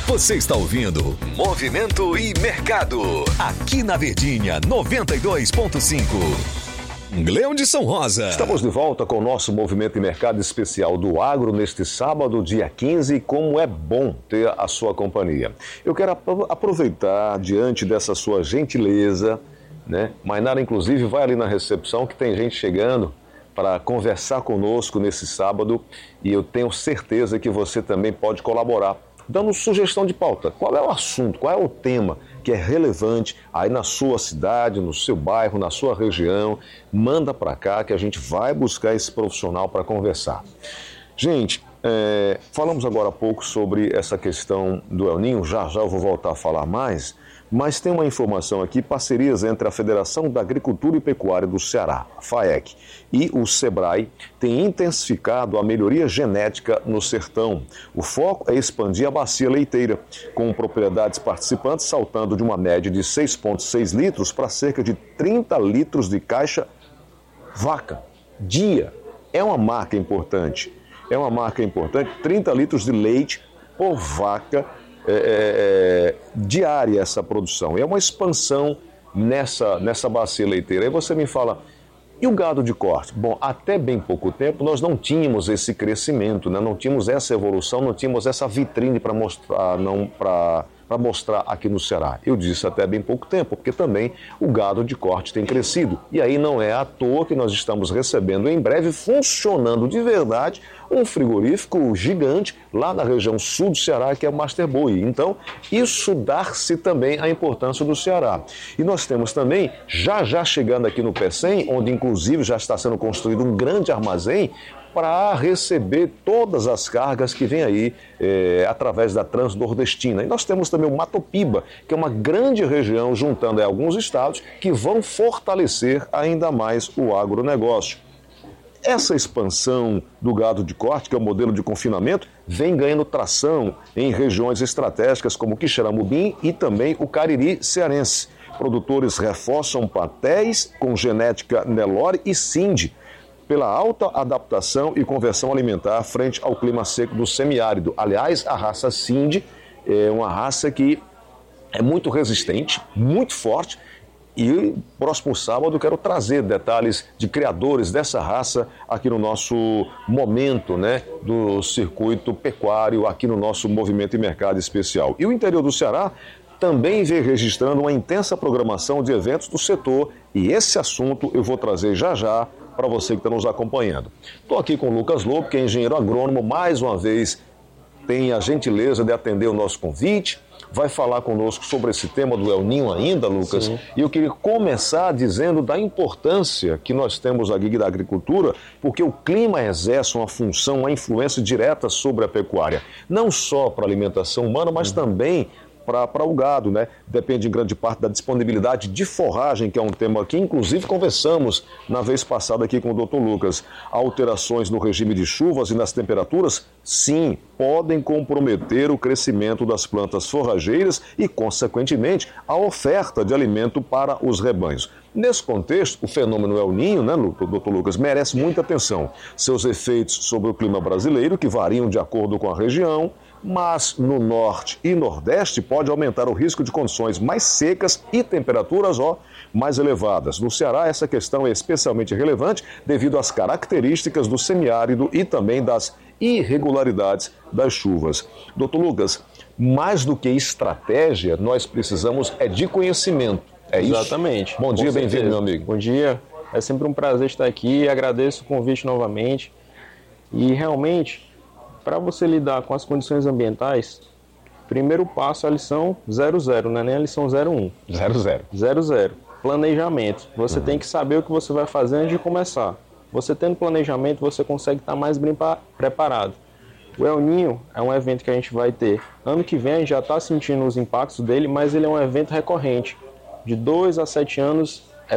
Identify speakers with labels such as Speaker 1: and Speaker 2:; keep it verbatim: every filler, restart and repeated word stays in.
Speaker 1: Você está ouvindo Movimento e Mercado, aqui na Verdinha noventa e dois ponto cinco. Gleudson Rosa.
Speaker 2: Estamos de volta com o nosso Movimento e Mercado especial do Agro neste sábado, dia quinze. Como é bom ter a sua companhia. Eu quero aproveitar, diante dessa sua gentileza, né? Mainara, inclusive, vai ali na recepção que tem gente chegando para conversar conosco nesse sábado e eu tenho certeza que você também pode colaborar, dando sugestão de pauta. Qual é o assunto, qual é o tema que é relevante aí na sua cidade, no seu bairro, na sua região? Manda para cá que a gente vai buscar esse profissional para conversar. Gente, é, falamos agora há pouco sobre essa questão do El Ninho, já já eu vou voltar a falar mais, mas tem uma informação aqui: parcerias entre a Federação da Agricultura e Pecuária do Ceará, a FAEC, e o SEBRAE têm intensificado a melhoria genética no sertão. O foco é expandir a bacia leiteira, com propriedades participantes saltando de uma média de seis vírgula seis litros para cerca de trinta litros de caixa vaca dia. É uma marca importante, é uma marca importante, trinta litros de leite por vaca É, é, diária essa produção. É uma expansão nessa, nessa bacia leiteira. Aí você me fala, e o gado de corte? Bom, até bem pouco tempo nós não tínhamos esse crescimento, né? Não tínhamos essa evolução, não tínhamos essa vitrine para mostrar, não para para mostrar aqui no Ceará. Eu disse até bem pouco tempo, porque também o gado de corte tem crescido. E aí não é à toa que nós estamos recebendo em breve, funcionando de verdade, um frigorífico gigante lá na região sul do Ceará, que é o Master Boy. Então, isso dá-se também a importância do Ceará. E nós temos também, já já chegando aqui no Pecém, onde inclusive já está sendo construído um grande armazém para receber todas as cargas que vêm aí é, através da Transnordestina. E nós temos também o Matopiba, que é uma grande região juntando aí alguns estados que vão fortalecer ainda mais o agronegócio. Essa expansão do gado de corte, que é o modelo de confinamento, vem ganhando tração em regiões estratégicas como Quixeramobim e também o Cariri cearense. Produtores reforçam patéis com genética Nelore e Cindy, pela alta adaptação e conversão alimentar frente ao clima seco do semiárido. Aliás, a raça Cindy é uma raça que é muito resistente, muito forte, e próximo sábado eu quero trazer detalhes de criadores dessa raça aqui no nosso momento, né, do circuito pecuário, aqui no nosso Movimento e Mercado especial. E o interior do Ceará também vem registrando uma intensa programação de eventos do setor, e esse assunto eu vou trazer já já para você que está nos acompanhando. Estou aqui com o Lucas Lobo, que é engenheiro agrônomo, mais uma vez tem a gentileza de atender o nosso convite, vai falar conosco sobre esse tema do El Ninho ainda, Lucas. Sim. E eu queria começar dizendo da importância que nós temos aqui da agricultura, porque o clima exerce uma função, uma influência direta sobre a pecuária, não só para a alimentação humana, mas uhum. também para o gado, né? Depende em grande parte da disponibilidade de forragem, que é um tema que inclusive conversamos na vez passada aqui com o doutor Lucas. Alterações no regime de chuvas e nas temperaturas, sim, podem comprometer o crescimento das plantas forrageiras e, consequentemente, a oferta de alimento para os rebanhos. Nesse contexto, o fenômeno El Ninho, né, doutor Lucas, merece muita atenção. Seus efeitos sobre o clima brasileiro, que variam de acordo com a região, mas no norte e nordeste pode aumentar o risco de condições mais secas e temperaturas ó, mais elevadas. No Ceará, essa questão é especialmente relevante devido às características do semiárido e também das irregularidades das chuvas. doutor Lucas, mais do que estratégia, nós precisamos é de conhecimento. É isso?
Speaker 3: Exatamente.
Speaker 2: Bom dia, bem-vindo, meu amigo.
Speaker 3: Bom dia. É sempre um prazer estar aqui. Agradeço o convite novamente. E realmente, para você lidar com as condições ambientais, primeiro passo é a lição zero zero, não é nem a lição zero um.
Speaker 2: zero zero.
Speaker 3: zero zero. Planejamento. Você uhum. tem que saber o que você vai fazer antes de começar. Você tendo planejamento, você consegue estar mais bem preparado. O El Ninho é um evento que a gente vai ter. Ano que vem a gente já está sentindo os impactos dele, mas ele é um evento recorrente. De dois a sete anos